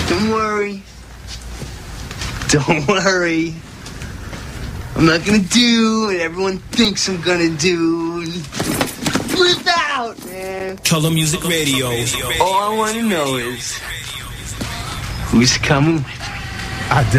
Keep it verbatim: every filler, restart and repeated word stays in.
Don't worry. Don't worry. I'm not gonna do what everyone thinks I'm gonna do. Flip out, man. Color Music Radio. All I wanna know is who's coming with me. I